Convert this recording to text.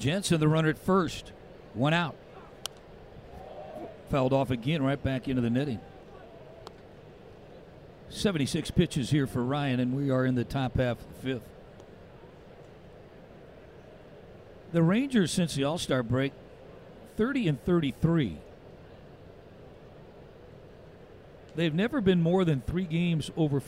Jensen, the runner at first. One out. Fouled off again, right back into the netting. 76 pitches here for Ryan, and we are in the top half of the fifth. The Rangers, since the All-Star break, 30-33. They've never been more than 3 games over